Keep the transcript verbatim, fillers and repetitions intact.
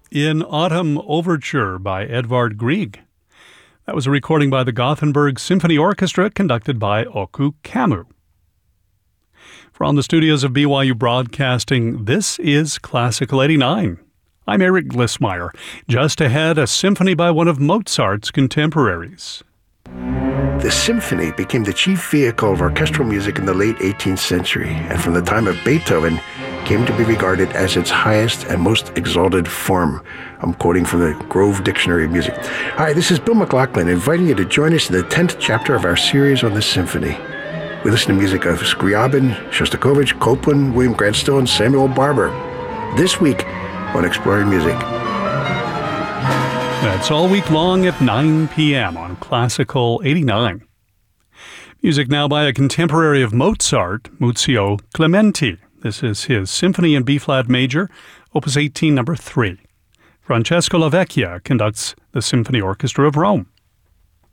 In Autumn Overture by Edvard Grieg. That was a recording by the Gothenburg Symphony Orchestra conducted by Oku Kammu. From the studios of B Y U Broadcasting, this is Classical eighty-nine. I'm Eric Glissmeyer. Just ahead, a symphony by one of Mozart's contemporaries. The symphony became the chief vehicle of orchestral music in the late eighteenth century, and from the time of Beethoven, came to be regarded as its highest and most exalted form. I'm quoting from the Grove Dictionary of Music. Hi, this is Bill McLaughlin, inviting you to join us in the tenth chapter of our series on the symphony. We listen to music of Scriabin, Shostakovich, Copland, William Grant Still, and Samuel Barber. This week on Exploring Music. That's all week long at nine p.m. on Classical eighty-nine. Music now by a contemporary of Mozart, Muzio Clementi. This is his Symphony in B-flat major, Opus eighteen, number three. Francesco Lavecchia conducts the Symphony Orchestra of Rome.